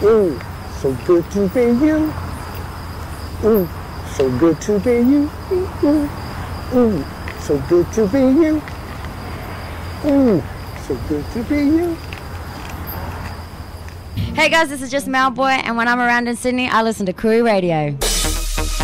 Ooh, so good to be you. Ooh, so good to be you. Ooh, ooh, so good to be you. Ooh, so good to be you. Hey guys, this is just Malboy, and when I'm around in Sydney, I listen to Koori Radio.